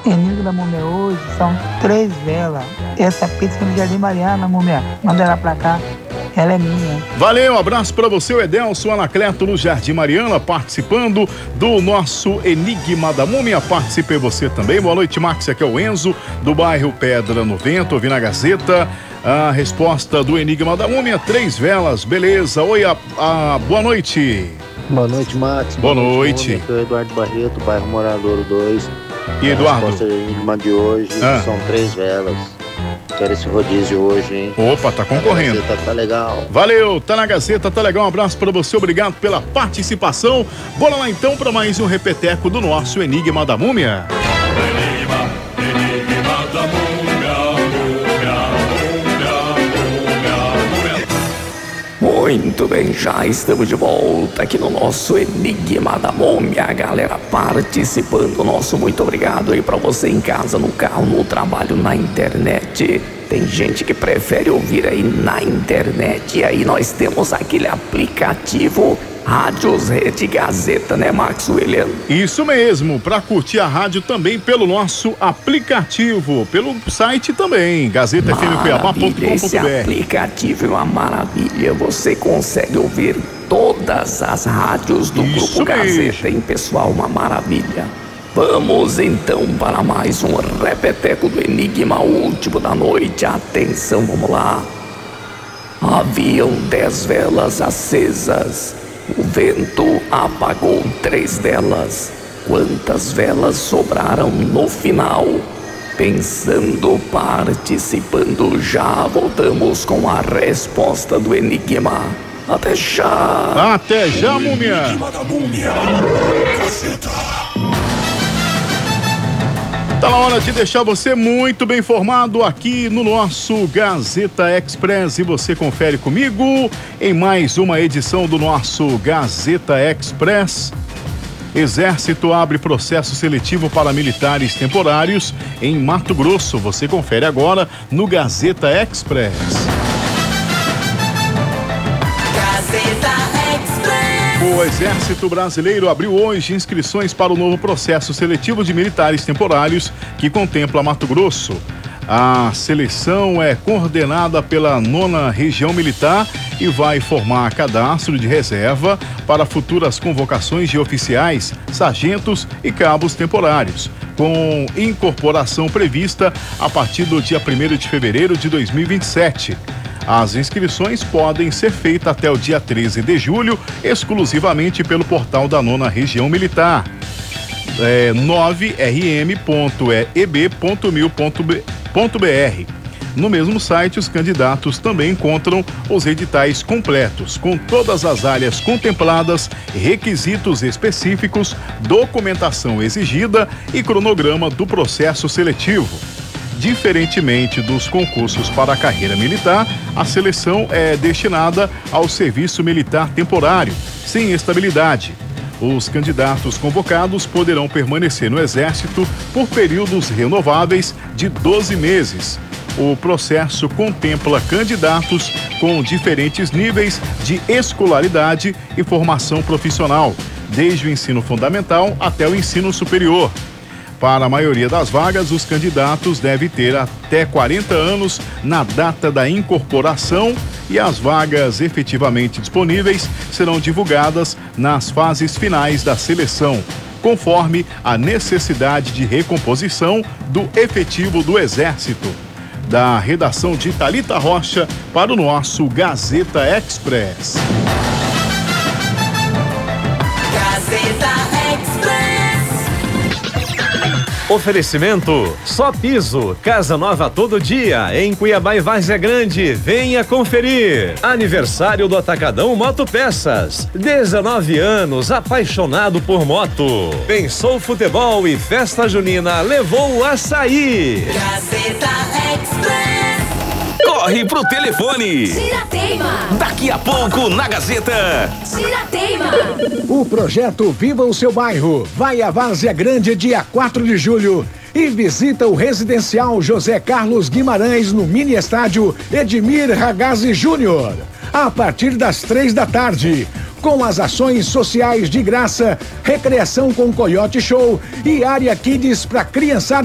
Enigma da Múmia hoje são 3 velas. Essa pizza no Jardim Mariana, Múmia. Manda ela pra cá. Ela é minha. Valeu, um abraço pra você, o Edelson Anacleto no Jardim Mariana, participando do nosso Enigma da Múmia. Participe você também. Boa noite, Max. Aqui é o Enzo, do bairro Pedra no Vento. Ouvi na Gazeta a resposta do Enigma da Múmia. 3 velas, beleza. Oi, boa noite. Boa noite, Max. Boa noite. Aqui é o Eduardo Barreto, bairro Moradouro 2. E Eduardo? A resposta do Enigma de hoje são 3 velas. Quero esse rodízio hoje, hein? Opa, tá concorrendo. A Gazeta tá legal. Valeu, tá na Gazeta, tá legal. Um abraço pra você, obrigado pela participação. Bora lá então pra mais um repeteco do nosso Enigma da Múmia. Enigma da Múmia, Muito bem, já estamos de volta aqui no nosso Enigma da Múmia, galera participando. Nosso muito obrigado aí pra você em casa, no carro, no trabalho, na internet. Tem gente que prefere ouvir aí na internet, e aí nós temos aquele aplicativo Rádios Rede Gazeta, né, Max William? Isso mesmo, para curtir a rádio também pelo nosso aplicativo, pelo site também, gazetafmcuiabá.com.br. Esse aplicativo é uma maravilha, você consegue ouvir todas as rádios do Grupo Gazeta, hein, pessoal, uma maravilha. Vamos então para mais um repeteco do Enigma último da noite. Atenção, vamos lá. Haviam 10 velas acesas. O vento apagou 3 delas. Quantas velas sobraram no final? Pensando, participando, já voltamos com a resposta do Enigma. Até já! Até já, Múmia! Enigma da Múmia. Gazeta. Tá na hora de deixar você muito bem informado aqui no nosso Gazeta Express, e você confere comigo em mais uma edição do nosso Gazeta Express. Exército abre processo seletivo para militares temporários em Mato Grosso. Você confere agora no Gazeta Express. O Exército Brasileiro abriu hoje inscrições para o novo processo seletivo de militares temporários que contempla Mato Grosso. A seleção é coordenada pela 9ª Região Militar e vai formar cadastro de reserva para futuras convocações de oficiais, sargentos e cabos temporários, com incorporação prevista a partir do dia 1º de fevereiro de 2027. As inscrições podem ser feitas até o dia 13 de julho, exclusivamente pelo portal da 9ª Região Militar, 9rm.eb.mil.br. No mesmo site, os candidatos também encontram os editais completos, com todas as áreas contempladas, requisitos específicos, documentação exigida e cronograma do processo seletivo. Diferentemente dos concursos para a carreira militar, a seleção é destinada ao serviço militar temporário, sem estabilidade. Os candidatos convocados poderão permanecer no Exército por períodos renováveis de 12 meses. O processo contempla candidatos com diferentes níveis de escolaridade e formação profissional, desde o ensino fundamental até o ensino superior. Para a maioria das vagas, os candidatos devem ter até 40 anos na data da incorporação, e as vagas efetivamente disponíveis serão divulgadas nas fases finais da seleção, conforme a necessidade de recomposição do efetivo do Exército. Da redação de Thalita Rocha para o nosso Gazeta Express. Gazeta Express. Oferecimento Só Piso, casa nova todo dia, em Cuiabá e Várzea Grande. Venha conferir. Aniversário do Atacadão Motopeças. 19 anos, apaixonado por moto. Pensou futebol e festa junina, levou o açaí. Gazeta Express. Corre pro telefone. Girateima. Daqui a pouco na Gazeta. Girateima. O projeto Viva o Seu Bairro vai à Várzea Grande dia 4 de julho e visita o residencial José Carlos Guimarães no mini estádio Edmir Ragazzi Júnior, a partir das 3 da tarde. Com as ações sociais de graça, recreação com Coyote Show e área Kids para criançada